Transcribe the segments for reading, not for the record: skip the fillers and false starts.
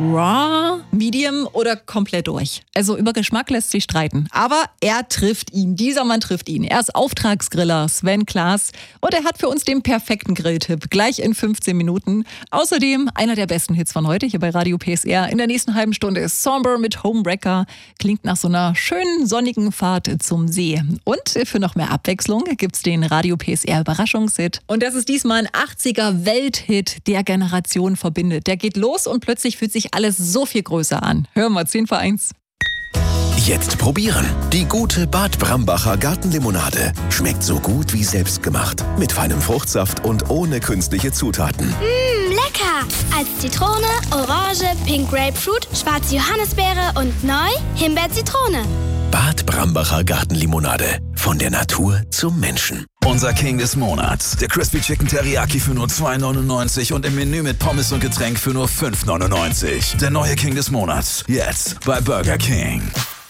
Raw, Medium oder komplett durch. Also über Geschmack lässt sich streiten. Aber er trifft ihn. Dieser Mann trifft ihn. Er ist Auftragsgriller, Sven Klaas. Und er hat für uns den perfekten Grilltipp. Gleich in 15 Minuten. Außerdem einer der besten Hits von heute hier bei Radio PSR. In der nächsten halben Stunde ist Somber mit Homewrecker. Klingt nach so einer schönen sonnigen Fahrt zum See. Und für noch mehr Abwechslung gibt's den Radio PSR Überraschungshit. Und das ist diesmal ein 80er Welthit, der Generation verbindet. Der geht los und plötzlich fühlt sich alles so viel größer an. Hören wir 10 vor 1. Jetzt probieren. Die gute Bad Brambacher Gartenlimonade. Schmeckt so gut wie selbstgemacht. Mit feinem Fruchtsaft und ohne künstliche Zutaten. Lecker! Als Zitrone, Orange, Pink Grapefruit, schwarze Johannisbeere und neu Himbeer-Zitrone. Bad Brambacher Gartenlimonade. Von der Natur zum Menschen. Unser King des Monats. Der Crispy Chicken Teriyaki für nur $2,99 und im Menü mit Pommes und Getränk für nur $5,99. Der neue King des Monats. Jetzt bei Burger King.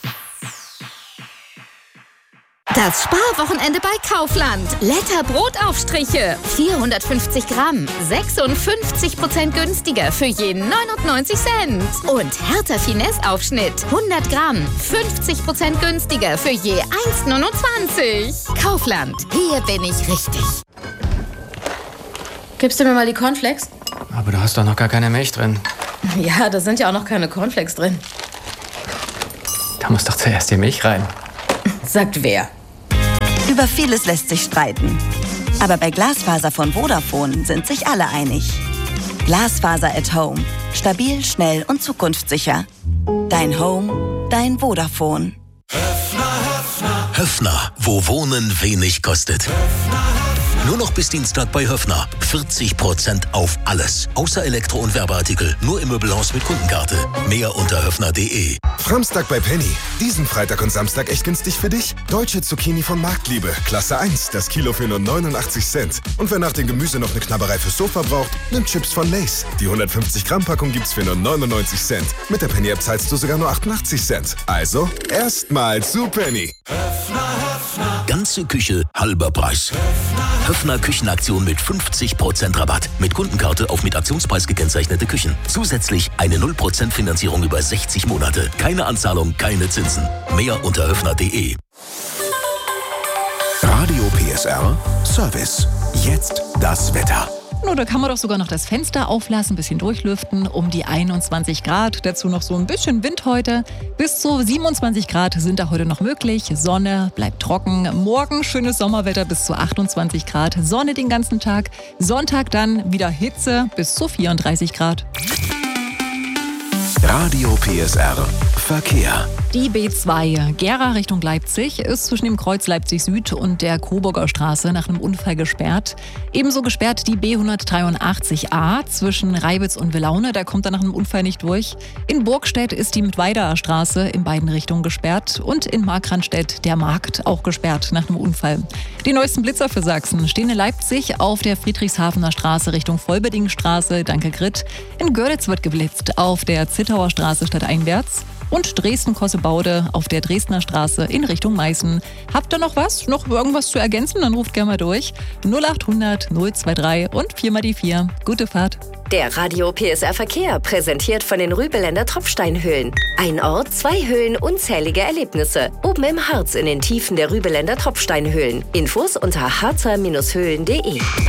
Das Sparwochenende bei Kaufland. Letter Brotaufstriche. 450 Gramm. 56% günstiger für je 99 Cent. Und Hertha Finesse Aufschnitt. 100 Gramm. 50% günstiger für je 1,29. Kaufland. Hier bin ich richtig. Gibst du mir mal die Cornflakes? Aber du hast doch noch gar keine Milch drin. Ja, da sind ja auch noch keine Cornflakes drin. Da muss doch zuerst die Milch rein. Sagt wer? Über vieles lässt sich streiten. Aber bei Glasfaser von Vodafone sind sich alle einig. Glasfaser at Home. Stabil, schnell und zukunftssicher. Dein Home, dein Vodafone. Höffner, wo Wohnen wenig kostet. Nur noch bis Dienstag bei Höffner. 40% auf alles. Außer Elektro- und Werbeartikel. Nur im Möbelhaus mit Kundenkarte. Mehr unter höffner.de. Samstag bei Penny. Diesen Freitag und Samstag echt günstig für dich? Deutsche Zucchini von Marktliebe. Klasse 1. Das Kilo für nur 89 Cent. Und wer nach dem Gemüse noch eine Knabberei fürs Sofa braucht, nimmt Chips von Lay's. Die 150 Gramm Packung gibt's für nur 99 Cent. Mit der Penny-App zahlst du sogar nur 88 Cent. Also, erstmal zu Penny. Ganze Küche, halber Preis. Höffner Küchenaktion mit 50% Rabatt. Mit Kundenkarte auf mit Aktionspreis gekennzeichnete Küchen. Zusätzlich eine 0% Finanzierung über 60 Monate. Keine Anzahlung, keine Zinsen. Mehr unter höffner.de. Radio PSR Service. Jetzt das Wetter. No, da kann man doch sogar noch das Fenster auflassen, ein bisschen durchlüften, um die 21 Grad. Dazu noch so ein bisschen Wind heute. Bis zu 27 Grad sind da heute noch möglich. Sonne, bleibt trocken. Morgen schönes Sommerwetter bis zu 28 Grad. Sonne den ganzen Tag. Sonntag dann wieder Hitze bis zu 34 Grad. Radio PSR Verkehr. Die B2 Gera Richtung Leipzig ist zwischen dem Kreuz Leipzig Süd und der Coburger Straße nach einem Unfall gesperrt. Ebenso gesperrt die B183a zwischen Reibitz und Willaune. Da kommt er nach einem Unfall nicht durch. In Burgstedt ist die Mittweiderer Straße in beiden Richtungen gesperrt. Und in Markranstädt der Markt auch gesperrt nach einem Unfall. Die neuesten Blitzer für Sachsen stehen in Leipzig auf der Friedrichshafener Straße Richtung Vollbedingstraße. Danke Grit. In Görlitz wird geblitzt auf der Zittauer Straße stadteinwärts. Und Dresden-Kossebaude auf der Dresdner Straße in Richtung Meißen. Habt ihr noch was? Noch irgendwas zu ergänzen? Dann ruft gerne mal durch. 0800 023 und 4 mal die 4. Gute Fahrt. Der Radio PSR Verkehr, präsentiert von den Rübeländer Tropfsteinhöhlen. Ein Ort, 2 Höhlen, unzählige Erlebnisse. Oben im Harz in den Tiefen der Rübeländer Tropfsteinhöhlen. Infos unter harzer-höhlen.de.